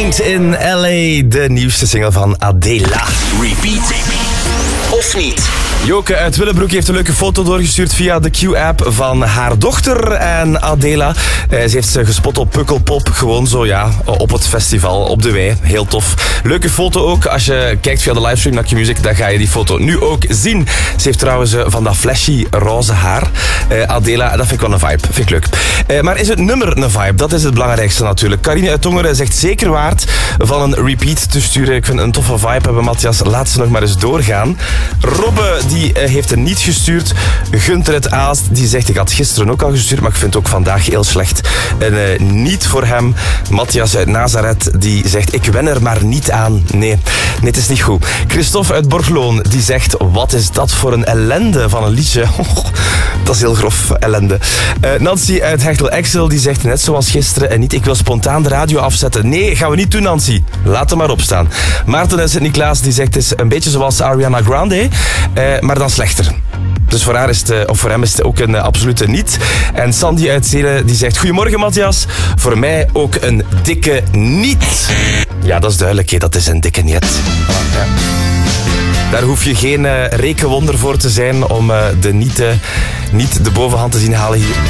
Paint in LA, de nieuwste single van Adela. Repeat of niet? Joke uit Willebroek heeft een leuke foto doorgestuurd via de Q-app van haar dochter en Adela. Ze heeft ze gespot op Pukkelpop, gewoon zo ja, op het festival, op de wei. Heel tof. Leuke foto ook. Als je kijkt via de livestream naar Q-Music, dan ga je die foto nu ook zien. Ze heeft trouwens van dat flashy roze haar. Adela, dat vind ik wel een vibe. Vind ik leuk. Maar is het nummer een vibe? Dat is het belangrijkste natuurlijk. Carine uit Tongeren zegt zeker waard van een repeat te sturen. Ik vind een toffe vibe hebben, Matthias. Laat ze nog maar eens doorgaan. Robbe, die heeft er niet gestuurd. Gunter het Aast, die zegt, ik had gisteren ook al gestuurd, maar ik vind het ook vandaag heel slecht. En niet voor hem. Matthias uit Nazareth, die zegt, ik wen er maar niet aan. Nee, het is niet goed. Christophe uit Borgloon, die zegt, wat is dat voor een ellende van een liedje? Dat is heel grof, ellende. Nancy uit Hechtel Excel, die zegt, net zoals gisteren en niet, ik wil spontaan de radio afzetten. Nee, gaan we niet doen, Nancy. Laat hem maar opstaan. Maarten uit Sint-Niklaas, die zegt, het is een beetje zoals Ariana Grande, maar dan slechter. Dus voor hem is het ook een absolute niet. En Sandy uit Zelen, die zegt, goedemorgen Matthias, voor mij ook een dikke niet. Ja, dat is duidelijk, dat is een dikke niet. Ja. Daar hoef je geen rekenwonder voor te zijn om niet de bovenhand te zien halen hier.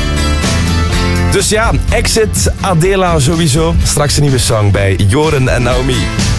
Dus ja, Exit, Adela sowieso. Straks een nieuwe song bij Joren en Naomi.